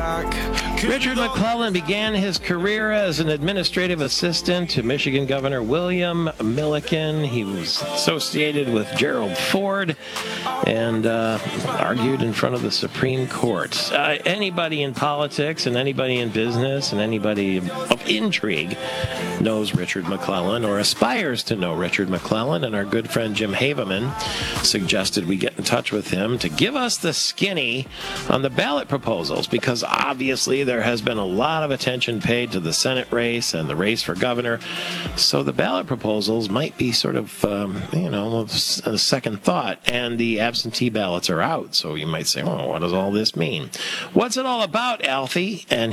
Richard McClellan began his career as an administrative assistant to Michigan Governor William Milliken. He was associated with Gerald Ford and argued in front of the Supreme Court. Anybody in politics and anybody in business and anybody of intrigue knows Richard McClellan or aspires to know Richard McClellan, and our good friend Jim Haveman suggested we get in touch with him to give us the skinny on the ballot proposals, because obviously there has been a lot of attention paid to the Senate race and the race for governor, so the ballot proposals might be sort of, a second thought, and the absentee ballots are out, so you might say, oh, what does all this mean? What's it all about, Alfie? And